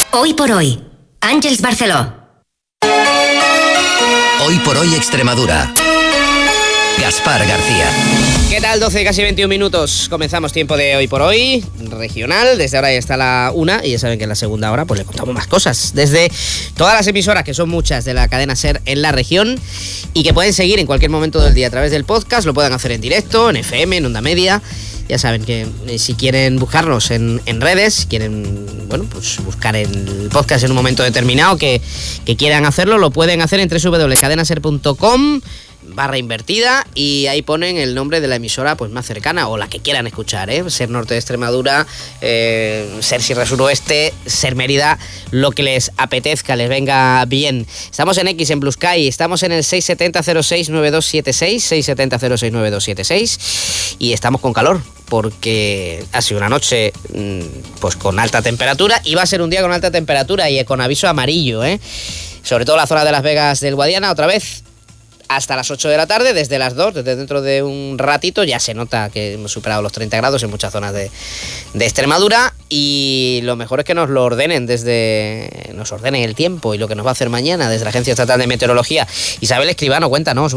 Hoy por hoy, Àngels Barceló. Hoy por hoy Extremadura. Gaspar García. ¿Qué tal? 12, casi 21 minutos. Comenzamos tiempo de Hoy por Hoy, regional. Desde ahora ya está la 1 y ya saben que en la segunda hora pues le contamos más cosas. Desde todas las emisoras, que son muchas, de la cadena SER en la región y que pueden seguir en cualquier momento del día a través del podcast. Lo pueden hacer en directo, en FM, en Onda Media. Ya saben que si quieren buscarnos en redes, quieren pues buscar el podcast en un momento determinado que quieran hacerlo, lo pueden hacer en www.cadenaser.com/invertida y ahí ponen el nombre de la emisora pues más cercana o la que quieran escuchar, Ser Norte de Extremadura, Ser Sierra Suroeste, Ser Mérida, lo que les apetezca, les venga bien. Estamos en X, en Blue Sky, estamos en el 670-069276, 670-069276 y estamos con calor porque ha sido una noche pues con alta temperatura y va a ser un día con alta temperatura y con aviso amarillo, sobre todo la zona de Las Vegas del Guadiana, otra vez hasta las 8 de la tarde, desde las 2, desde dentro de un ratito, ya se nota que hemos superado los 30 grados en muchas zonas de Extremadura y lo mejor es que nos lo ordenen nos ordenen el tiempo y lo que nos va a hacer mañana desde la Agencia Estatal de Meteorología. Isabel Escribano, cuéntanos.